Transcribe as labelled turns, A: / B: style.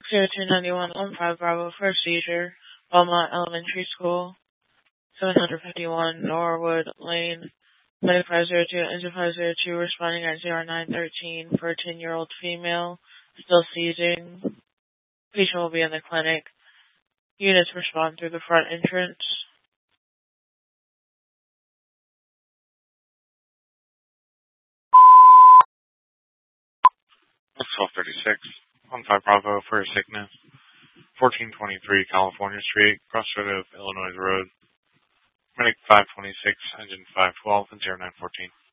A: 0291 15 Bravo for a seizure, Belmont Elementary School, 751 Norwood Lane, Medic 502 Engine 502 responding at 0913 for a 10-year-old female, still seizing. Patient will be in the clinic. Units respond through the front entrance.
B: That's 1236. 15 Bravo for a sickness. 1423 California Street, crossroad of Illinois Road. Medic 526, engine 512, and 0914.